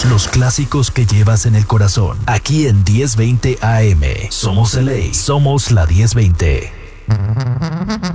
los clásicos que llevas en el corazón. Aquí en 1020 AM. Somos LA. Somos la 1020.